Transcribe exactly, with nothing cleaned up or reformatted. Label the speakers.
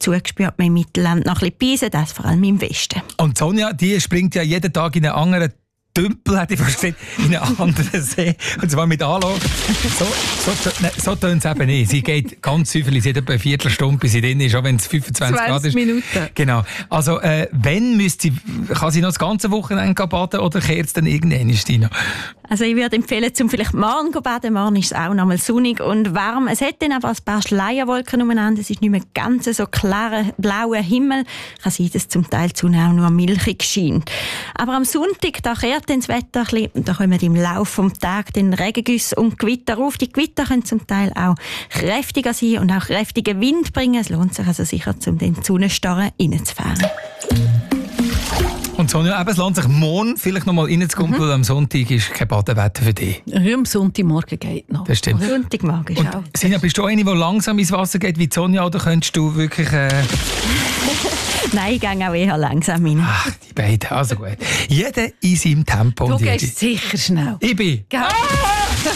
Speaker 1: zugespürt, man im Mittelland noch ein bisschen Beisen, das vor allem im Westen.
Speaker 2: Und Sonja, die springt ja jeden Tag in einen anderen Tümpel, hätte ich fast gesagt, in einen anderen See. Und zwar mit Anlauf. So, so, ne, so tönt es eben nicht. Sie geht ganz süffelig, sie hat etwa eine Viertelstunde, bis sie drin ist, auch wenn es fünfundzwanzig Grad ist.
Speaker 3: Minuten.
Speaker 2: Genau. Also, äh, wenn müsste sie, kann sie noch das ganze Wochenende baden oder kehrt es dann irgendwann, Stina?
Speaker 1: Also ich würde empfehlen, zum vielleicht morgen zu baden. Morgen ist es auch noch mal sonnig und warm. Es hat dann aber ein paar Schleierwolken umeinander. Es ist nicht mehr ganz so klarer blauer Himmel. Kann sein, dass zum Teil die Sonne auch nur milchig scheint. Aber am Sonntag, da kehrt dann das Wetter ein bisschen. Und da kommen im Laufe des Tages den Regengüsse und Gewitter auf. Die Gewitter können zum Teil auch kräftiger sein und auch kräftigen Wind bringen. Es lohnt sich also sicher, um den Sonnenstarren reinzufahren.
Speaker 2: Und Sonja, eben, es lohnt sich morgen vielleicht noch mal reinzukumpeln. Mhm. Am Sonntag ist kein Badewetter für dich.
Speaker 3: Ja, am Sonntagmorgen geht noch.
Speaker 2: Das stimmt.
Speaker 1: Sonntagmorgen ist auch.
Speaker 2: Sina, bist du eine, die langsam ins Wasser geht wie Sonja, oder könntest du wirklich... Äh...
Speaker 1: Nein, ich gehe auch eher langsam rein.
Speaker 2: Ach, die beiden, also gut. Jeder in seinem Tempo.
Speaker 3: Du
Speaker 2: und
Speaker 3: gehst sicher schnell.
Speaker 2: Ich bin...
Speaker 3: Ah!